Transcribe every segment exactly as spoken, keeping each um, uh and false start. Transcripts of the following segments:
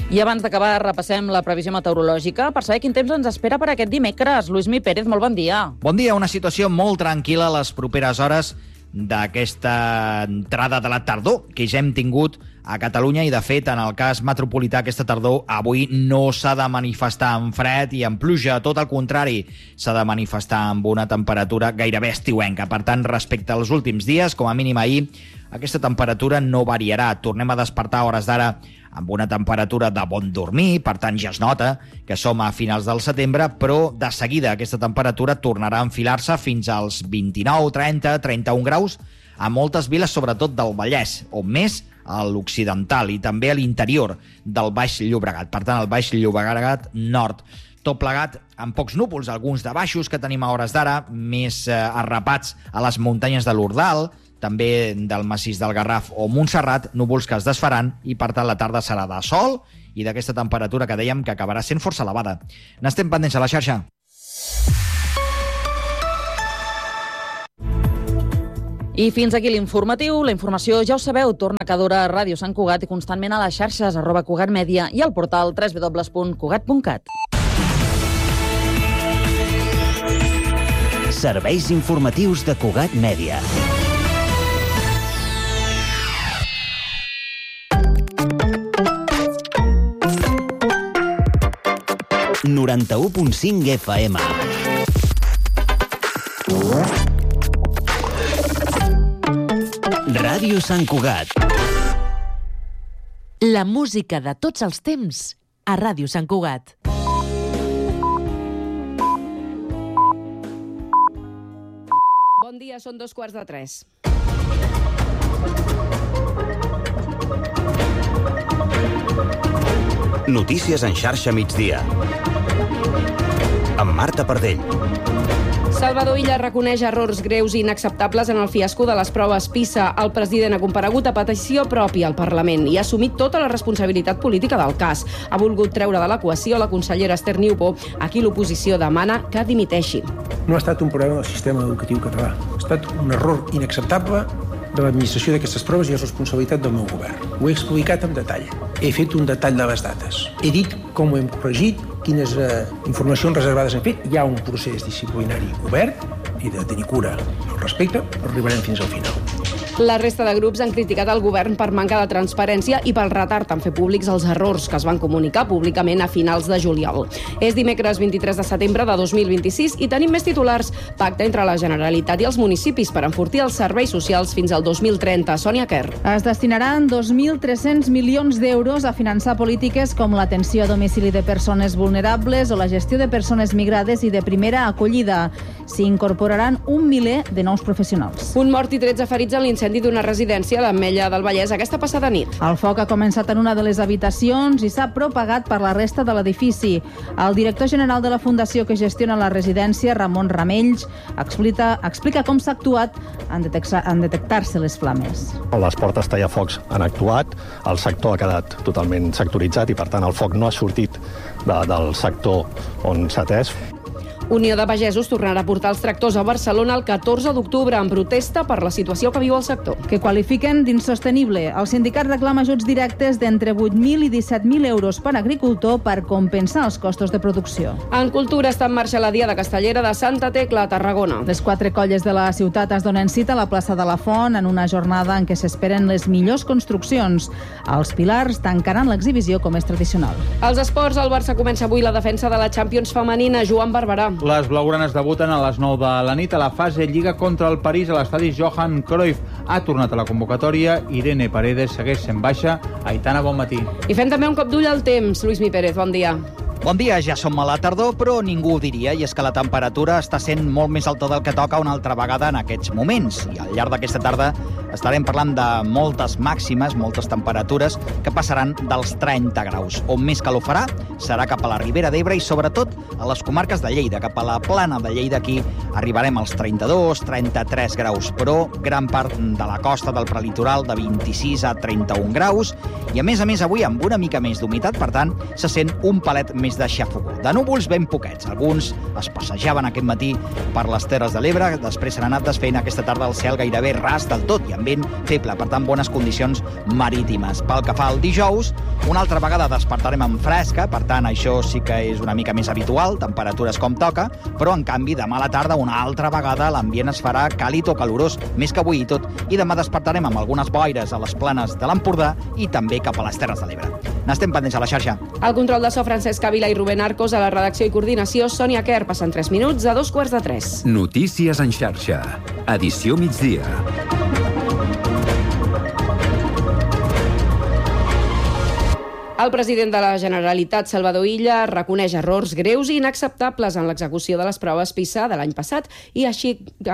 I abans d'acabar, repassem la previsió meteorològica per saber quin temps ens espera per aquest dimecres. Luismi Pérez, molt bon dia. Bon dia, una situació molt tranquil·la a les properes hores d'aquesta entrada de la tardor que ja hem tingut a Catalunya i, de fet, en el cas metropolità, aquesta tardor avui no s'ha de manifestar amb fred i amb pluja, tot el contrari, s'ha de manifestar amb una temperatura gairebé estiuenca. Per tant, respecte als últims dies, com a mínim ahir, aquesta temperatura no variarà. Tornem a despertar a hores d'ara amb una temperatura de bon dormir, per tant ja es nota que som a finals del setembre, però de seguida aquesta temperatura tornarà a enfilar-se fins als vint-i-nou, trenta, trenta-un graus a moltes viles, sobretot del Vallès, o més a l'occidental i també a l'interior del Baix Llobregat. Per tant, el Baix Llobregat nord. Tot plegat amb pocs núvols, alguns de baixos que tenim a hores d'ara, més eh, arrapats a les muntanyes de l'Ordal, també del massís del Garraf o Montserrat, núvols que es desfaran i, per tant, la tarda serà de sol i d'aquesta temperatura que dèiem que acabarà sent força elevada. N'estem pendents a la xarxa. I fins aquí l'informatiu. La informació, ja ho sabeu, torna cada hora a Ràdio Sant Cugat i constantment a les xarxes arroba Cugat Mèdia i al portal w w w punt cugat punt cat. Serveis informatius de Cugat Mèdia. noranta-u punt cinc F M. Ràdio Sant Cugat. La música de tots els temps a Ràdio Sant Cugat. Bon dia, són dos quarts de tres. Notícies en xarxa migdia. Amb Marta Pardell. Salvador Illa reconeix errors greus i inacceptables en el fiasco de les proves PISA. El president ha comparegut a petició pròpia al Parlament i ha assumit tota la responsabilitat política del cas. Ha volgut treure de l'equació la consellera Esther Niubó, a qui l'oposició demana que dimiteixi. No ha estat un problema del sistema educatiu català. Ha estat un error inacceptable de l'administració d'aquestes proves i és responsabilitat del meu govern. Ho he explicat en detall. He fet un detall de les dates. He dit com ho hem corregit, quines eh, informacions reservades hem fet. Hi ha un procés disciplinari obert i de tenir cura al respecte, però arribarem fins al final. La resta de grups han criticat el govern per manca de transparència i pel retard en fer públics els errors que es van comunicar públicament a finals de juliol. És dimecres vint-i-tres de setembre de dos mil vint-i-sis i tenim més titulars. Pacte entre la Generalitat i els municipis per enfortir els serveis socials fins al dos mil trenta. Sònia Kerr. Es destinaran dos mil tres-cents milions d'euros a finançar polítiques com l'atenció a domicili de persones vulnerables o la gestió de persones migrades i de primera acollida. S'hi incorporaran un miler de nous professionals. Un mort i tretze ferits en l'incendi d'una residència a l'Ametlla del Vallès aquesta passada nit. El foc ha començat en una de les habitacions i s'ha propagat per la resta de l'edifici. El director general de la fundació que gestiona la residència, Ramon Ramells, explica, explica com s'ha actuat en, detectar, en detectar-se les flames. Les portes tallafocs han actuat, el sector ha quedat totalment sectoritzat i, per tant, el foc no ha sortit de, del sector on s'ha atès. Unió de Pagesos tornarà a portar els tractors a Barcelona el catorze d'octubre en protesta per la situació que viu el sector. Que qualifiquen d'insostenible. El sindicat reclama ajuts directes d'entre vuit mil i disset mil euros per agricultor per compensar els costos de producció. En cultura està en marxa la Diada Castellera de Santa Tecla, a Tarragona. Les quatre colles de la ciutat es donen cita a la plaça de la Font en una jornada en què s'esperen les millors construccions. Els Pilars tancaran l'exhibició com és tradicional. Als esports, el Barça comença avui la defensa de la Champions femenina. Joan Barberà. Les blaugranes debuten a les nou de la nit a la fase Lliga contra el París a l'estadi Johan Cruyff. Ha tornat a la convocatòria. Irene Paredes segueix sent baixa. Aitana, bon matí. I fem també un cop d'ull al temps. Luismi Pérez, bon dia. Bon dia, ja som a la tardor, però ningú ho diria, i és que la temperatura està sent molt més alta del que toca una altra vegada en aquests moments. I al llarg d'aquesta tarda estarem parlant de moltes màximes, moltes temperatures que passaran dels trenta graus. On més calor farà serà cap a la Ribera d'Ebre i sobretot a les comarques de Lleida. Cap a la plana de Lleida aquí arribarem als trenta-dos, trenta-tres graus, però gran part de la costa del prelitoral de vint-i-sis a trenta-un graus. I a més a més avui amb una mica més d'humitat, per tant, se sent un palet més de xafogó. De núvols ben poquets. Alguns es passejaven aquest matí per les Terres de l'Ebre, després s'han anat desfent aquesta tarda el cel gairebé ras del tot i amb vent feble, per tant bones condicions marítimes. Pel que fa al dijous, Una altra vegada despertarem amb fresca, per tant, això sí que és una mica més habitual, temperatures com toca, però, en canvi, demà a la tarda, una altra vegada, l'ambient es farà càlid o calorós, més que avui i tot, i demà despertarem amb algunes boires a les planes de l'Empordà i també cap a les Terres de l'Ebre. N'estem pendents a la xarxa. El control de so, Francesc Avila i Rubén Arcos, a la redacció i coordinació, Sònia Quer, passen tres minuts a dos quarts de tres. Notícies en xarxa. Edició migdia. El president de la Generalitat, Salvador Illa, reconeix errors greus i inacceptables en l'execució de les proves PISA de l'any passat i així,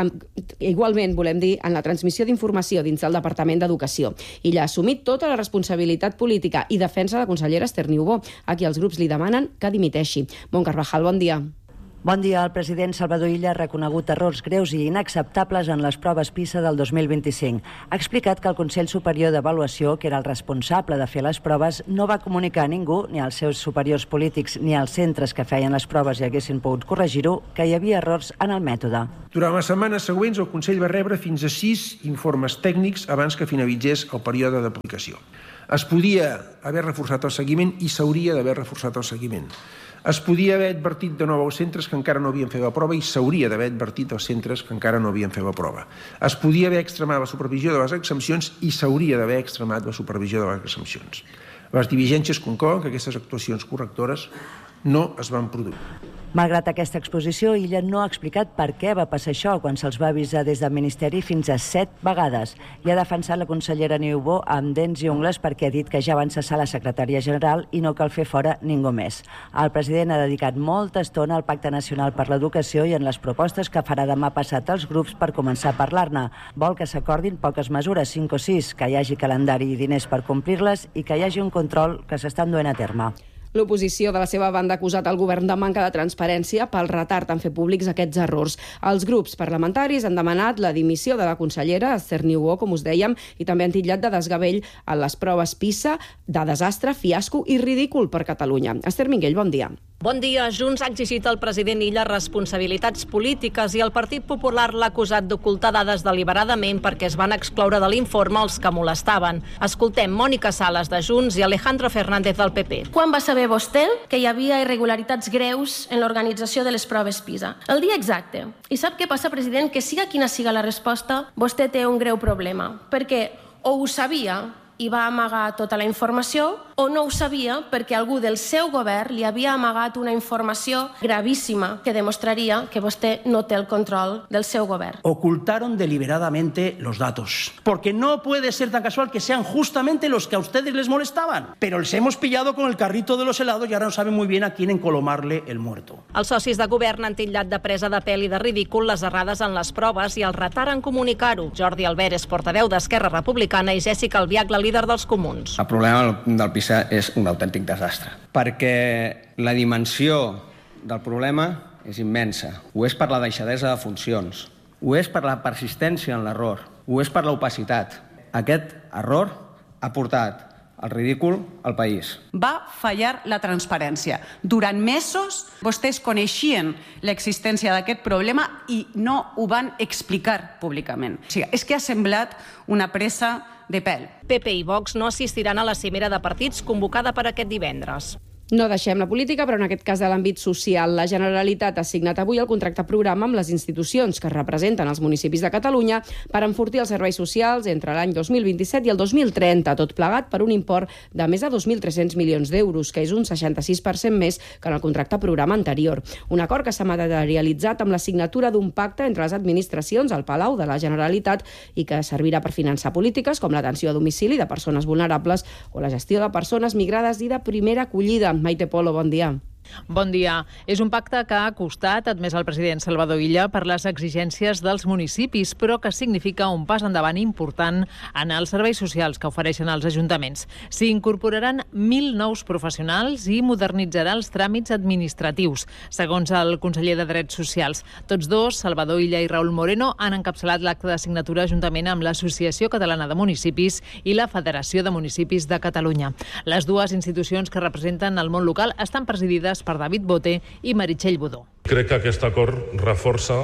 igualment, volem dir, en la transmissió d'informació dins del Departament d'Educació. Illa ha assumit tota la responsabilitat política i defensa la consellera Esther Niubó, a qui els grups li demanen que dimiteixi. Bon Carvajal, bon dia. Bon dia. El president Salvador Illa ha reconegut errors greus i inacceptables en les proves PISA del dos mil vint-i-cinc. Ha explicat que el Consell Superior d'Avaluació, que era el responsable de fer les proves, no va comunicar a ningú, ni als seus superiors polítics ni als centres que feien les proves i haguessin pogut corregir-ho, que hi havia errors en el mètode. Durant les setmanes següents, el Consell va rebre fins a sis informes tècnics abans que finalitzés el període d'aplicació. Es podia haver reforçat el seguiment i s'hauria d'haver reforçat el seguiment. Es podia haver advertit de nou als centres que encara no havien fet la prova i s'hauria d'haver advertit als centres que encara no havien fet la prova. Es podia haver extremat la supervisió de les exempcions i s'hauria d'haver extremat la supervisió de les exempcions. Les diligències conclouen que aquestes actuacions correctores no es van produir. Malgrat aquesta exposició, Illa no ha explicat per què va passar això quan se'ls va avisar des del Ministeri fins a set vegades. I ha defensat la consellera Niubó amb dents i ungles perquè ha dit que ja van cessar la secretària general i no cal fer fora ningú més. El president ha dedicat molta estona al Pacte Nacional per l'Educació i en les propostes que farà demà passat als grups per començar a parlar-ne. Vol que s'acordin poques mesures, cinc o sis, que hi hagi calendari i diners per complir-les i que hi hagi un control que s'estan duent a terme. L'oposició, de la seva banda, ha acusat el govern de manca de transparència pel retard en fer públics aquests errors. Els grups parlamentaris han demanat la dimissió de la consellera Esther Niubó, com us dèiem, i també han titllat de desgavell en les proves PISA, de desastre, fiasco i ridícul per Catalunya. Esther Minguell, bon dia. Bon dia. Junts ha exigit al president Illa responsabilitats polítiques i el Partit Popular l'ha acusat d'ocultar dades deliberadament perquè es van excloure de l'informe els que molestaven. Escoltem Mònica Sales de Junts i Alejandro Fernández del P P. Quan va saber vostè que hi havia irregularitats greus en l'organització de les proves PISA? El dia exacte. I sap què passa, president? Que siga quina siga la resposta, vostè té un greu problema. Perquè o ho sabia i va amagar tota la informació, o no ho sabia perquè algú del seu govern li havia amagat una informació gravíssima que demostraria que vostè no té el control del seu govern. Ocultaron deliberadamente los datos, porque no puede ser tan casual que sean justamente los que a ustedes les molestaban. Pero les hemos pillado con el carrito de los helados y ahora no saben muy bien a quién encolomarle el muerto. Els socis de govern han titllat de presa de pèl i de ridícul les errades en les proves i el retard en comunicar-ho. Jordi Albert és portaveu d'Esquerra Republicana i Jèssica Albiach, la líder dels Comuns. El problema del PISA és un autèntic desastre, perquè la dimensió del problema és immensa. Ho és per la deixadesa de funcions, ho és per la persistència en l'error, ho és per l'opacitat. Aquest error ha portat el ridícul al país. Va fallar la transparència. Durant mesos vostès coneixien l'existència d'aquest problema i no ho van explicar públicament. O sigui, és que ha semblat una presa de pèl. P P i Vox no assistiran a la cimera de partits convocada per aquest divendres. No deixem la política, però en aquest cas de l'àmbit social. La Generalitat ha signat avui el contracte programa amb les institucions que representen els municipis de Catalunya per enfortir els serveis socials entre l'any dos mil vint-i-set i el dos mil trenta, tot plegat per un import de més de dos mil tres-cents milions d'euros, que és un seixanta-sis per cent més que en el contracte programa anterior. Un acord que s'ha materialitzat amb la signatura d'un pacte entre les administracions al Palau de la Generalitat i que servirà per finançar polítiques com l'atenció a domicili de persones vulnerables o la gestió de persones migrades i de primera acollida. Maite Polo, bon dia. Bon dia. És un pacte que ha costat, admès el president Salvador Illa, per les exigències dels municipis, però que significa un pas endavant important en els serveis socials que ofereixen els ajuntaments. S'hi incorporaran mil nous professionals i modernitzarà els tràmits administratius, segons el conseller de Drets Socials. Tots dos, Salvador Illa i Raúl Moreno, han encapçalat l'acte de signatura juntament amb l'Associació Catalana de Municipis i la Federació de Municipis de Catalunya. Les dues institucions que representen el món local estan presidides per David Bote i Meritxell Budó. Crec que aquest acord reforça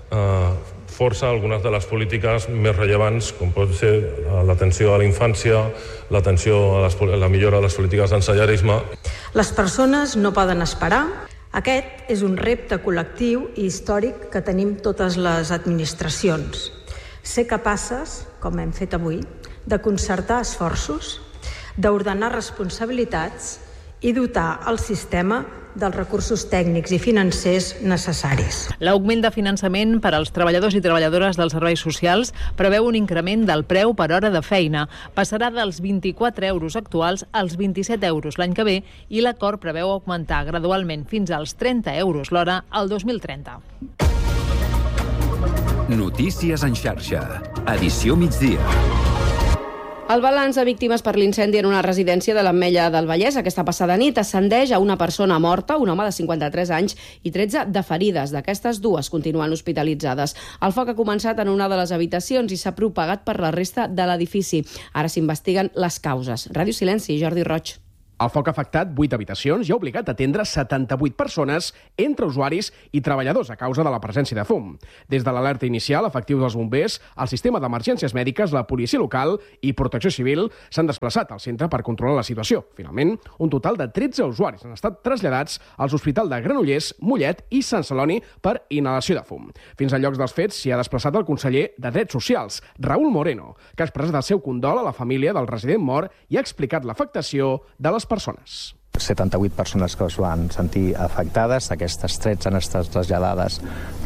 eh, força algunes de les polítiques més rellevants, com pot ser l'atenció a la infància, l'atenció a, les, a la millora de les polítiques d'ensenyarisme. Les persones no poden esperar. Aquest és un repte col·lectiu i històric que tenim totes les administracions. Ser capaces, com hem fet avui, de concertar esforços, d'ordenar responsabilitats i dotar el sistema dels recursos tècnics i financers necessaris. L'augment de finançament per als treballadors i treballadores dels serveis socials preveu un increment del preu per hora de feina. Passarà dels vint-i-quatre euros actuals als vint-i-set euros l'any que ve i l'acord preveu augmentar gradualment fins als trenta euros l'hora al dos mil trenta. Notícies en xarxa. Edició migdia. El balanç de víctimes per l'incendi en una residència de l'Ametlla del Vallès aquesta passada nit ascendeix a una persona morta, un home de cinquanta-tres anys, i tretze de ferides. D'aquestes, dues continuen hospitalitzades. El foc ha començat en una de les habitacions i s'ha propagat per la resta de l'edifici. Ara s'investiguen les causes. Ràdio Silenci, Jordi Roig. El foc ha afectat vuit habitacions i ha obligat a atendre setanta-vuit persones, entre usuaris i treballadors, a causa de la presència de fum. Des de l'alerta inicial, efectius dels bombers, el sistema d'emergències mèdiques, la policia local i protecció civil s'han desplaçat al centre per controlar la situació. Finalment, un total de tretze usuaris han estat traslladats als hospitals de Granollers, Mollet i Sant Celoni per inhalació de fum. Fins a llocs dels fets s'hi ha desplaçat el conseller de Drets Socials, Raúl Moreno, que ha expressat el seu condol a la família del resident mort i ha explicat l'afectació de les persones. setanta-vuit persones que es van sentir afectades. Aquestes tretze han estat traslladades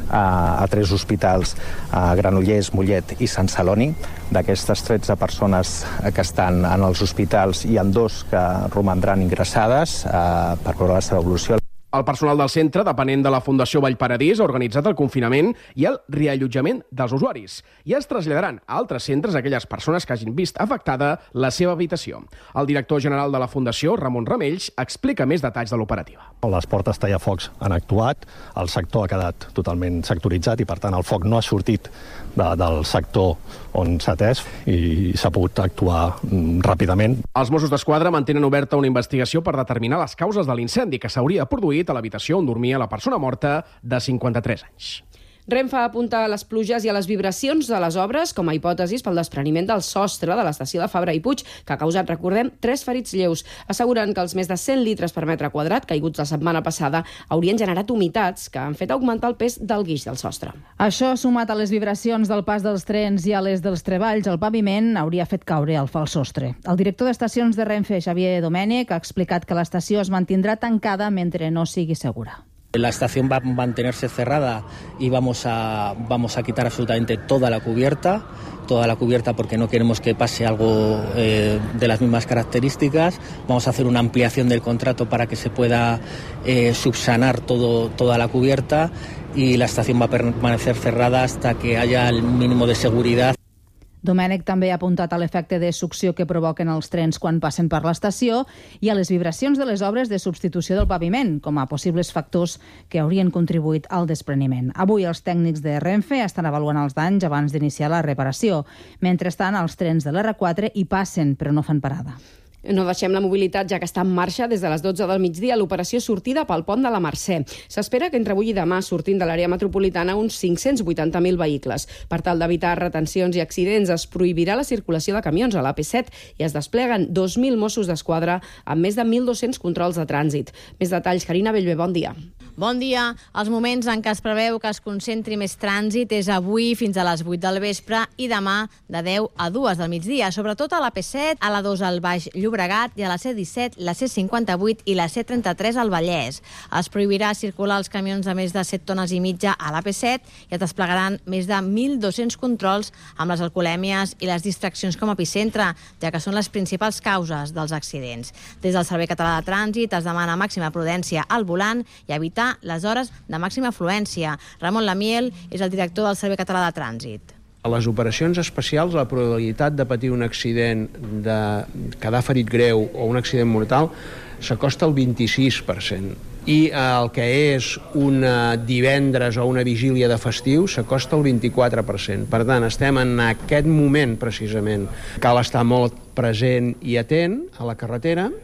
a, a tres hospitals, a Granollers, Mollet i Sant Celoni. D'aquestes tretze persones que estan en els hospitals hi ha dos que romandran ingressades eh, per veure la seva evolució. El personal del centre, depenent de la Fundació Vallparadís, ha organitzat el confinament i el reallotjament dels usuaris. I es traslladaran a altres centres aquelles persones que hagin vist afectada la seva habitació. El director general de la Fundació, Ramon Ramells, explica més detalls de l'operativa. Les portes tallafocs han actuat, el sector ha quedat totalment sectoritzat i, per tant, el foc no ha sortit de, del sector on s'ha atès i s'ha pogut actuar mm, ràpidament. Els Mossos d'Esquadra mantenen oberta una investigació per determinar les causes de l'incendi que s'hauria produït a l'habitació on dormia la persona morta de cinquanta-tres anys. Renfe apunta a les pluges i a les vibracions de les obres com a hipòtesis pel despreniment del sostre de l'estació de Fabra i Puig, que ha causat, recordem, tres ferits lleus, assegurant que els més de cent litres per metre quadrat caiguts la setmana passada haurien generat humitats que han fet augmentar el pes del guix del sostre. Això, sumat a les vibracions del pas dels trens i a les dels treballs al paviment, hauria fet caure el fals sostre. El director d'estacions de Renfe, Xavier Domènech, ha explicat que l'estació es mantindrà tancada mentre no sigui segura. La estación va a mantenerse cerrada y vamos a, vamos a quitar absolutamente toda la cubierta, toda la cubierta porque no queremos que pase algo eh, de las mismas características. Vamos a hacer una ampliación del contrato para que se pueda eh, subsanar todo, toda la cubierta y la estación va a permanecer cerrada hasta que haya el mínimo de seguridad. Domènech també ha apuntat a l'efecte de succió que provoquen els trens quan passen per l'estació i a les vibracions de les obres de substitució del paviment, com a possibles factors que haurien contribuït al despreniment. Avui els tècnics de Renfe estan avaluant els danys abans d'iniciar la reparació. Mentrestant, els trens de l'erre quatre hi passen, però no fan parada. No deixem la mobilitat, ja que està en marxa des de les dotze del migdia l'operació sortida pel pont de la Mercè. S'espera que entre avui i demà sortint de l'àrea metropolitana uns cinc-cents vuitanta mil vehicles. Per tal d'evitar retencions i accidents, es prohibirà la circulació de camions a l'A P set i es despleguen dos mil Mossos d'Esquadra amb més de mil dos-cents controls de trànsit. Més detalls, Carina Bellver, bon dia. Bon dia. Els moments en què es preveu que es concentri més trànsit és avui fins a les vuit del vespre i demà de deu a dues del migdia, sobretot a l'A P set, a l'A dos al Baix Llobregat i a la C disset, la C cinquanta-vuit i la C trenta-tres al Vallès. Es prohibirà circular els camions de més de set tones i mitja a l'A P set i es desplegaran més de mil dos-cents controls amb les alcoholèmies i les distraccions com a epicentre, ja que són les principals causes dels accidents. Des del Servei Català de Trànsit es demana màxima prudència al volant i evitar les hores de màxima afluència. Ramon Lamiel és el director del Servei Català de Trànsit. A les operacions especials, la probabilitat de patir un accident, de quedar ferit greu o un accident mortal s'acosta al vint-i-sis per cent. I el que és un divendres o una vigília de festiu s'acosta al vint-i-quatre per cent. Per tant, estem en aquest moment, precisament. Cal estar molt present i atent a la carretera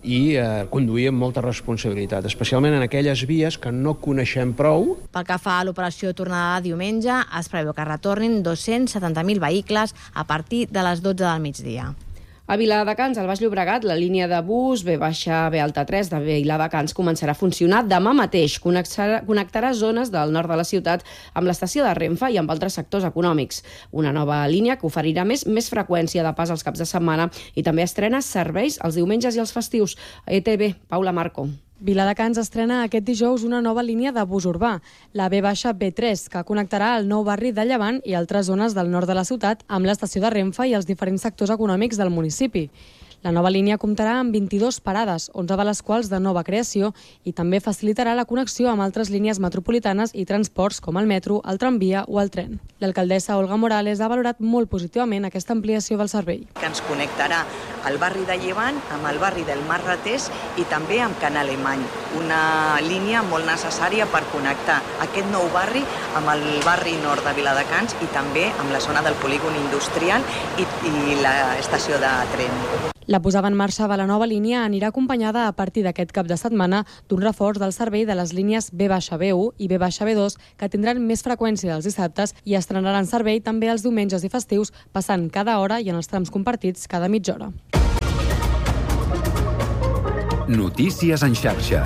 i eh, conduir amb molta responsabilitat, especialment en aquelles vies que no coneixem prou. Pel que fa a l'operació tornada de diumenge, es preveu que retornin dos-cents setanta mil vehicles a partir de les dotze del migdia. A Viladecans, al Baix Llobregat, la línia de bus B B alta tres de Viladecans començarà a funcionar demà mateix. Connectarà, connectarà zones del nord de la ciutat amb l'estació de Renfe i amb altres sectors econòmics. Una nova línia que oferirà més, més freqüència de pas als caps de setmana i també estrena serveis els diumenges i els festius. E T V, Paula Marco. Viladecans estrena aquest dijous una nova línia de bus urbà, la B B tres, que connectarà el nou barri de Llevant i altres zones del nord de la ciutat amb l'estació de Renfe i els diferents sectors econòmics del municipi. La nova línia comptarà amb vint-i-dues parades, onze de les quals de nova creació, i també facilitarà la connexió amb altres línies metropolitanes i transports com el metro, el tramvia o el tren. L'alcaldessa Olga Morales ha valorat molt positivament aquesta ampliació del servei. Que ens connectarà el barri de Llevant amb el barri del Marratès i també amb Can Alemany, una línia molt necessària per connectar aquest nou barri amb el barri nord de Viladecans i també amb la zona del polígon industrial i, i l'estació de tren. La posada en marxa de la nova línia anirà acompanyada a partir d'aquest cap de setmana d'un reforç del servei de les línies B B u i B B dos que tindran més freqüència els dissabtes i estrenaran servei també els diumenges i festius, passant cada hora i en els trams compartits cada mitja hora. Notícies en xarxa.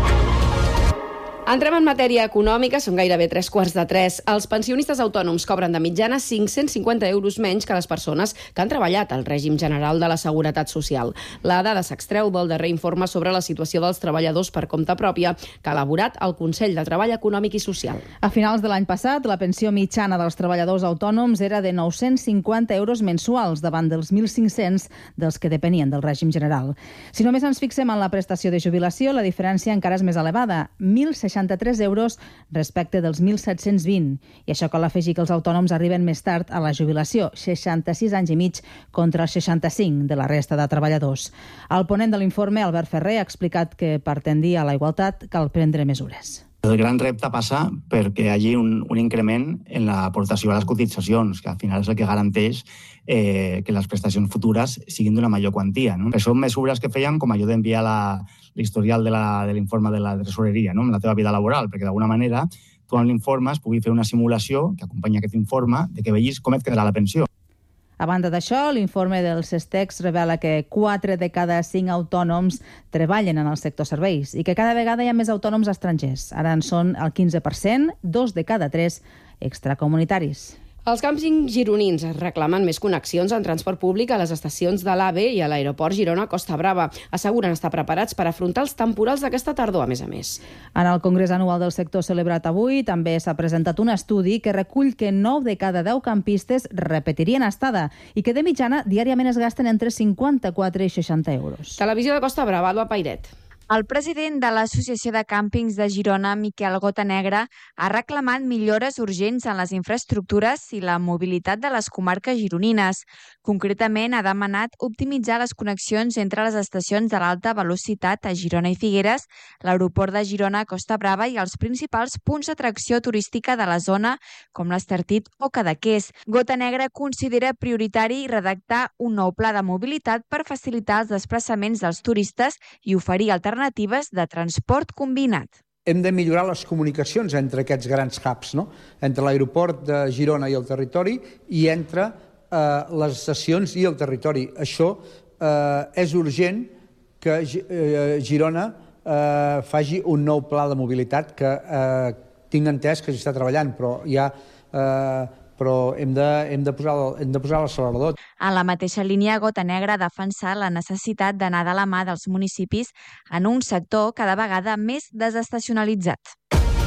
Entrem en matèria econòmica, són gairebé tres quarts de tres. Els pensionistes autònoms cobren de mitjana cinc-cents cinquanta euros menys que les persones que han treballat al règim general de la Seguretat Social. La dada s'extreu del darrer informe sobre la situació dels treballadors per compte pròpia que ha elaborat el Consell de Treball Econòmic i Social. A finals de l'any passat, la pensió mitjana dels treballadors autònoms era de nou-cents cinquanta euros mensuals davant dels mil cinc-cents dels que depenien del règim general. Si només ens fixem en la prestació de jubilació, la diferència encara és més elevada, mil seixanta-tres euros respecte dels mil set-cents vint. I això cal afegir que els autònoms arriben més tard a la jubilació, seixanta-sis anys i mig contra seixanta-cinc de la resta de treballadors. El ponent de l'informe, Albert Ferrer, ha explicat que per tendir a la igualtat cal prendre mesures. El gran repte passa perquè hi hagi un, un increment en l'aportació a les cotitzacions, que al final és el que garanteix eh, que les prestacions futures siguin d'una major quantia. No? Són mesures que feien com allò d'enviar l'historial de l'informe de la tresoreria, no? En la teva vida laboral, perquè d'alguna manera tu amb l'informe es pugui fer una simulació que acompanya aquest informe de que vegis com et quedarà la pensió. A banda d'això, l'informe del CESTEX revela que quatre de cada cinc autònoms treballen en el sector serveis i que cada vegada hi ha més autònoms estrangers. Ara en són el quinze per cent, dos de cada tres extracomunitaris. Els càmpings gironins reclamen més connexions en transport públic a les estacions de l'A V E i a l'aeroport Girona-Costa Brava. Asseguren estar preparats per afrontar els temporals d'aquesta tardor, a més a més. En el Congrés Anual del Sector celebrat avui també s'ha presentat un estudi que recull que nou de cada deu campistes repetirien estada i que de mitjana diàriament es gasten entre cinquanta-quatre i seixanta euros. Televisió de Costa Brava, Alba Pairet. El president de l'Associació de Càmpings de Girona, Miquel Gotanegra, ha reclamat millores urgents en les infraestructures i la mobilitat de les comarques gironines. Concretament, ha demanat optimitzar les connexions entre les estacions de l'alta velocitat a Girona i Figueres, l'aeroport de Girona, Costa Brava i els principals punts d'atracció turística de la zona, com l'Estartit o Cadaqués. Gotanegra considera prioritari redactar un nou pla de mobilitat per facilitar els desplaçaments dels turistes i oferir alternatives alternatives de transport combinat. Hem de millorar les comunicacions entre aquests grans hubs, no? Entre l'aeroport de Girona i el territori i entre eh, les estacions i el territori. Això eh, és urgent que eh, Girona eh, faci un nou pla de mobilitat que eh, tinc entès que s'hi està treballant, però ja... Eh, però hem de, hem de posar, hem de posar l'accelerador. En la mateixa línia, Gotanegra ha defensat la necessitat d'anar de la mà dels municipis en un sector cada vegada més desestacionalitzat.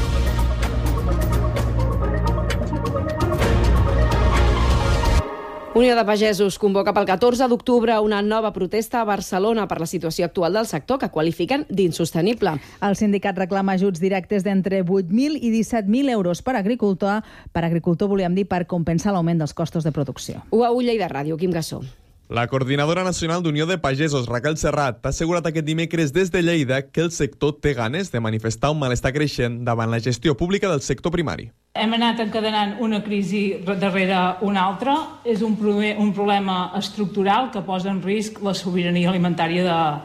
Unió de Pagesos convoca pel catorze d'octubre una nova protesta a Barcelona per la situació actual del sector que qualifiquen d'insostenible. El sindicat reclama ajuts directes d'entre vuit mil i disset mil euros per agricultor. Per agricultor volíem dir per compensar l'augment dels costos de producció. U A U Lleida Ràdio, Quim Gassó. La coordinadora nacional d'Unió de Pagesos, Raquel Serrat, ha assegurat aquest dimecres des de Lleida que el sector té ganes de manifestar un malestar creixent davant la gestió pública del sector primari. Hem anat encadenant una crisi darrere una altra. És un, un problema estructural que posa en risc la sobirania alimentària de,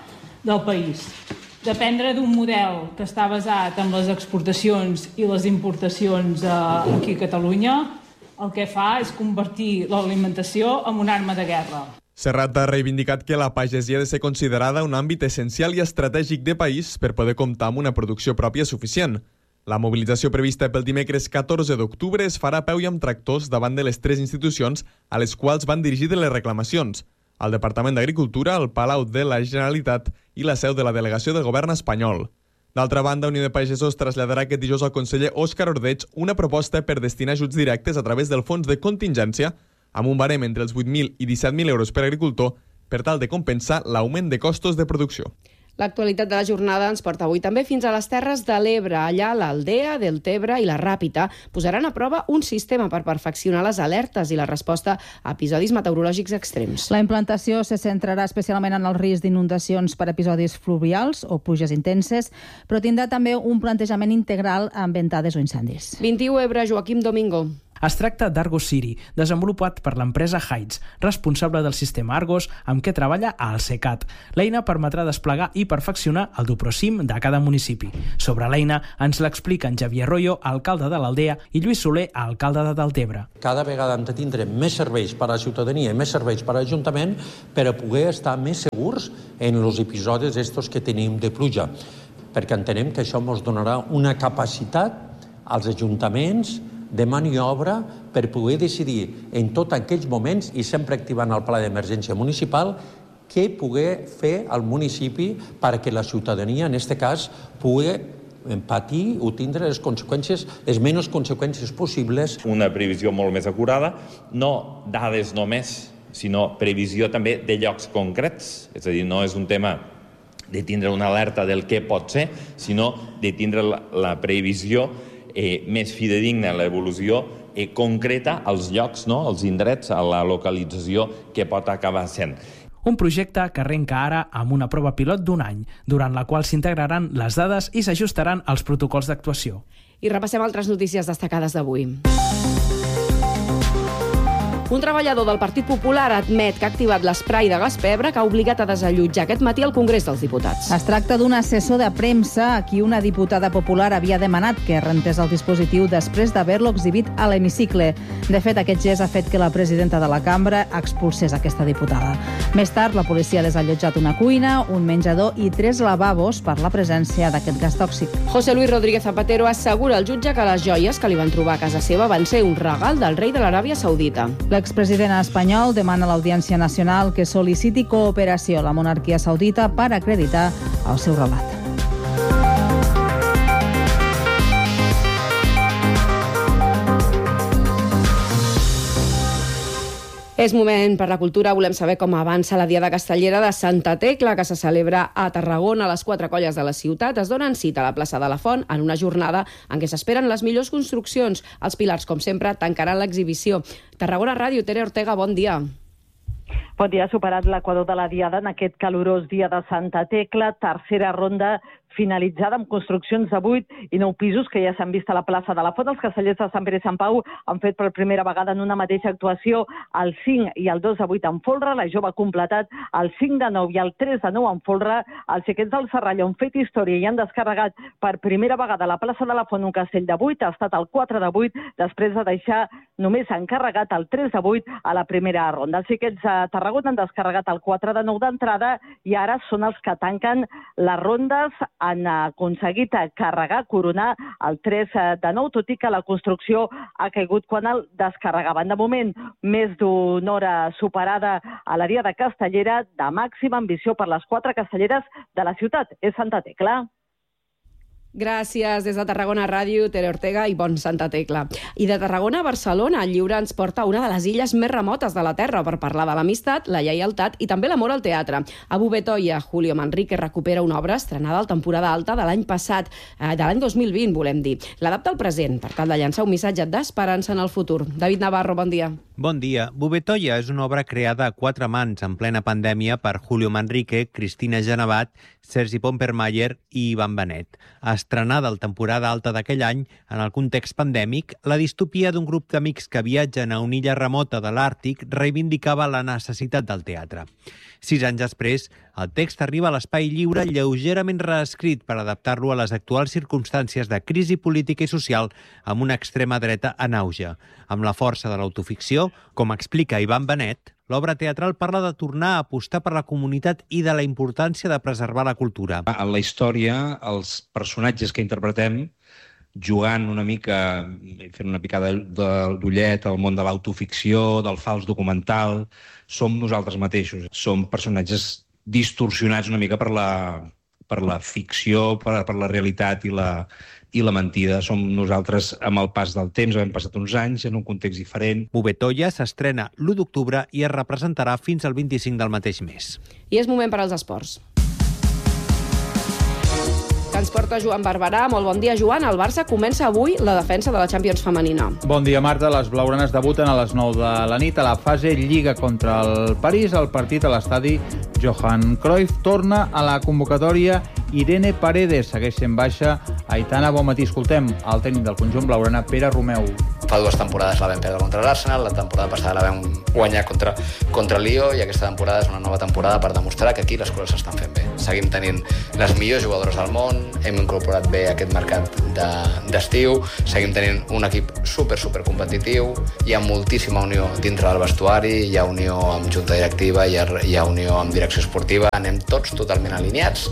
del país. Dependre d'un model que està basat en les exportacions i les importacions aquí a Catalunya, el que fa és convertir l'alimentació en una arma de guerra. Serrat ha reivindicat que la pagesia ha de ser considerada un àmbit essencial i estratègic de país per poder comptar amb una producció pròpia suficient. La mobilització prevista pel dimecres catorze d'octubre es farà a peu i amb tractors davant de les tres institucions a les quals van dirigir les reclamacions: el Departament d'Agricultura, el Palau de la Generalitat i la seu de la delegació del govern espanyol. D'altra banda, Unió de Pagesos traslladarà aquest dijous al conseller Òscar Ordeig una proposta per destinar ajuts directes a través del fons de contingència amb un barem entre els vuit mil i disset mil euros per agricultor per tal de compensar l'augment de costos de producció. L'actualitat de la jornada ens porta avui també fins a les Terres de l'Ebre. Allà l'Aldea, Deltebre i la Ràpita posaran a prova un sistema per perfeccionar les alertes i la resposta a episodis meteorològics extrems. La implantació se centrarà especialment en el risc d'inundacions per episodis fluvials o pluges intenses, però tindrà també un plantejament integral amb ventades o incendis. vint-i-u Ebre, Joaquim Domingo. Es tracta d'Argos Siri, desenvolupat per l'empresa Heights, responsable del sistema Argos, amb què treballa a Alsecat. L'eina permetrà desplegar i perfeccionar el Duprosim de cada municipi. Sobre l'eina ens l'explica en Javier Royo, alcalde de l'Aldea, i Lluís Soler, alcalde de Deltebre. Cada vegada hem de tindre més serveis per a la ciutadania i més serveis per a l'Ajuntament per a poder estar més segurs en els episodis estos que tenim de pluja, perquè entenem que això ens donarà una capacitat als ajuntaments de maniobra per poder decidir en tots aquells moments i sempre activant el pla d'emergència municipal què poder fer al municipi perquè la ciutadania, en aquest cas, pugui patir o tindre les conseqüències, les menys conseqüències possibles. Una previsió molt més acurada, no dades només, sinó previsió també de llocs concrets. És a dir, no és un tema de tindre una alerta del què pot ser, sinó de tindre la, la previsió Eh, més fidedigna, l'evolució eh, concreta als llocs, no? als indrets, a la localització que pot acabar sent. Un projecte que arrenca ara amb una prova pilot d'un any, durant la qual s'integraran les dades i s'ajustaran els protocols d'actuació. I repassem altres notícies destacades d'avui. Un treballador del Partit Popular admet que ha activat l'esprai de gas pebre que ha obligat a desallotjar aquest matí al Congrés dels Diputats. Es tracta d'un assessor de premsa a qui una diputada popular havia demanat que rentés el dispositiu després d'haver-lo exhibit a l'hemicicle. De fet, aquest gest ha fet que la presidenta de la cambra expulsés aquesta diputada. Més tard, la policia ha desallotjat una cuina, un menjador i tres lavabos per la presència d'aquest gas tòxic. José Luis Rodríguez Zapatero assegura al jutge que les joies que li van trobar a casa seva van ser un regal del rei de l'Aràbia Saudita. L'expresident espanyol demana a l'Audiència Nacional que sol·liciti cooperació a la monarquia saudita per acreditar el seu relat. És moment per la cultura. Volem saber com avança la Diada Castellera de Santa Tecla, que se celebra a Tarragona. Les quatre colles de la ciutat es donen cita a la plaça de la Font en una jornada en què s'esperen les millors construccions. Els pilars, com sempre, tancaran l'exhibició. Tarragona Ràdio, Tere Ortega, bon dia. Bon dia. Ha superat l'equador de la Diada en aquest calorós dia de Santa Tecla. Tercera ronda finalitzada amb construccions de vuit i nou pisos que ja s'han vist a la plaça de la Font. Els castellers de Sant Pere i Sant Pau han fet per primera vegada en una mateixa actuació el cinc i el dos de vuit en folre. La Jove ha completat el cinc de nou i el tres de nou en folre. Els xiquets del Serralló han fet història i han descarregat per primera vegada a la plaça de la Font un castell de vuit. Ha estat el quatre de vuit després de deixar només encarregat el tres de vuit a la primera ronda. Els xiquets de Tarragona han descarregat el quatre de nou d'entrada i ara són els que tanquen les rondes. Han aconseguit carregar, coronar el tres de nou, tot i que la construcció ha caigut quan el descarregaven. De moment, més d'una hora superada a la Diada Castellera, de màxima ambició per les quatre castelleres de la ciutat. És Santa Tecla. Gràcies. Des de Tarragona Ràdio, Tere Ortega i bon Santa Tecla. I de Tarragona a Barcelona, el Lliure ens porta a una de les illes més remotes de la Terra per parlar de l'amistat, la lleialtat i també l'amor al teatre. A Bubetoia, Julio Manrique recupera una obra estrenada al temporada alta de l'any passat, eh, de l'any dos mil vint, volem dir. L'adapta al present per tal de llançar un missatge d'esperança en el futur. David Navarro, bon dia. Bon dia. Bubetoia és una obra creada a quatre mans en plena pandèmia per Julio Manrique, Cristina Genevat, Sergi Pompermayer i Ivan Benet. Estrenada al temporada alta d'aquell any, en el context pandèmic, la distopia d'un grup d'amics que viatgen a una illa remota de l'Àrtic reivindicava la necessitat del teatre. Sis anys després, el text arriba a l'Espai Lliure lleugerament reescrit per adaptar-lo a les actuals circumstàncies de crisi política i social amb una extrema dreta en auge. Amb la força de l'autoficció, com explica Ivan Benet, l'obra teatral parla de tornar a apostar per la comunitat i de la importància de preservar la cultura. En la història, els personatges que interpretem, jugant una mica, fent una picada d'ullet al món de l'autoficció, del fals documental, som nosaltres mateixos. Som personatges distorsionats una mica per la, per la ficció, per, per la realitat i la, i la mentida. Som nosaltres amb el pas del temps, hem passat uns anys en un context diferent. Movetoia s'estrena l'u d'octubre i es representarà fins al vint-i-cinc del mateix mes. I és moment per als esports. Que ens porta Joan Barberà. Molt bon dia, Joan. El Barça comença avui la defensa de la Champions femenina. Bon dia, Marta. Les blaugranes debuten a les nou de la nit a la fase Lliga contra el París. El partit a l'estadi Johan Cruyff. Torna a la convocatòria Irene Paredes. Segueix sent baixa Aitana Bonmatí. Escoltem el tècnic del conjunt blaugrana, Pere Romeu. Fa dues temporades la vam perdre contra l'Arsenal, la temporada passada la vam guanyar contra, contra el Lió i aquesta temporada és una nova temporada per demostrar que aquí les coses s'estan fent bé. Seguim tenint les millors jugadores del món, hem incorporat bé aquest mercat d'estiu, de, seguim tenint un equip super, super competitiu, hi ha moltíssima unió dintre del vestuari, hi ha unió amb junta directiva, hi ha, hi ha unió amb direcció esportiva, anem tots totalment alineats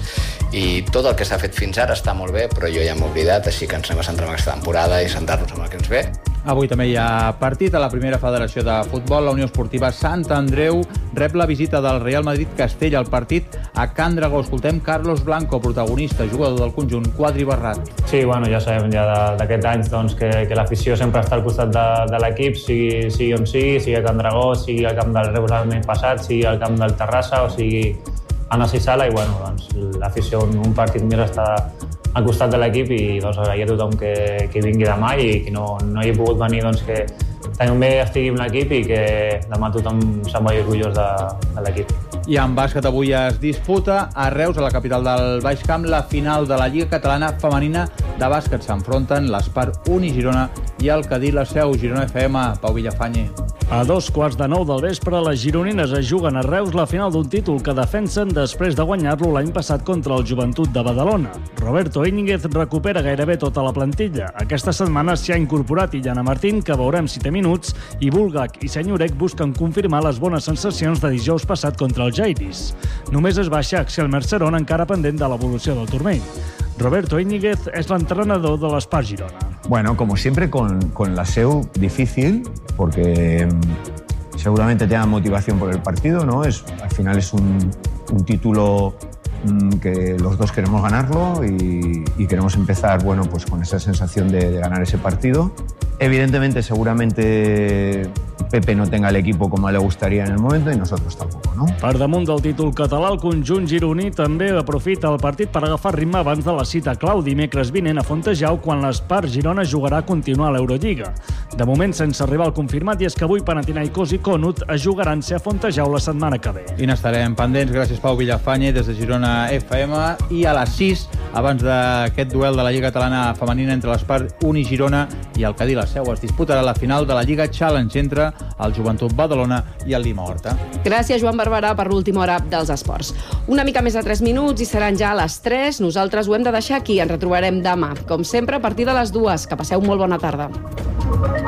i tot el que s'ha fet fins ara està molt bé, però jo ja m'he oblidat, així que ens anem a centrar en aquesta temporada i centrar-nos en el que ens ve. Avui també hi ha partit a la primera federació de futbol. La Unió Esportiva Sant Andreu rep la visita del Real Madrid-Castella al partit a Can Dragó. Escoltem Carlos Blanco, protagonista, jugador del conjunt quadribarrat. Sí, bueno, ja sabem ja d'aquests anys doncs, que, que l'afició sempre està al costat de, de l'equip, sigui, sigui on sigui, sigui a Can Dragó, sigui al camp del Reus l'any passat, sigui al camp del Terrassa o sigui a Narcís Sala, i bueno, doncs, l'afició en un partit més està al costat de l'equip i doncs, agrair a tothom que, que vingui demà i que no, no hi hagi pogut venir, doncs, que també estigui amb l'equip i que demà tothom se'n vagi orgullós de, de l'equip. I en bàsquet avui es disputa a Reus, a la capital del Baix Camp, la final de la Lliga Catalana Femenina de bàsquet. S'enfronten l'Espar Uni Girona i el Cadí La Seu. Girona F M, Pau Villafañe. A dos quarts de nou del vespre, les gironines es juguen a Reus la final d'un títol que defensen després de guanyar-lo l'any passat contra el Joventut de Badalona. Roberto Íñiguez recupera gairebé tota la plantilla. Aquesta setmana s'hi ha incorporat Illana Martín, que veurem si té minuts, i Bulgak i Senyorek busquen confirmar les bones sensacions de dijous passat contra el Jairis. Només es baixa Axel Mercerón, encara pendent de l'evolució del turmell. Roberto Íñiguez es l'entrenador de l'Espar Girona. Bueno, como siempre, con, con la S E U difícil, porque seguramente tengan motivación por el partido, ¿no? Es, al final es un, un título mmm, que los dos queremos ganarlo y, y queremos empezar, bueno, pues con esa sensación de, de ganar ese partido. Evidentemente, seguramente Pepe no tenga el equipo como le gustaría en el momento y nosotros tampoco, no? Per damunt del títol català, el conjunt gironí també aprofita el partit per agafar ritme abans de la cita clau dimecres vinent a Fontejau, quan l'Espar Girona jugarà a continuar a l'Eurolliga. De moment, sense arribar al confirmat, i és que avui Panathinaikos i Konut es jugaran ser a Fontejau la setmana que ve. I n'estarem pendents. Gràcies, Pau Villafañe, des de Girona F M. I a les sis, abans d'aquest duel de la Lliga Catalana Femenina entre l'Espar Uni Girona i el Cadí La Seu, es disputarà la final de la Lliga Challenge entre el Joventut Badalona i el Lima Horta. Gràcies, Joan Barberà, per l'última hora dels esports. Una mica més de tres minuts i seran ja a les tres. Nosaltres ho hem de deixar aquí. Ens retrobarem demà, com sempre, a partir de les dues. Que passeu molt bona tarda.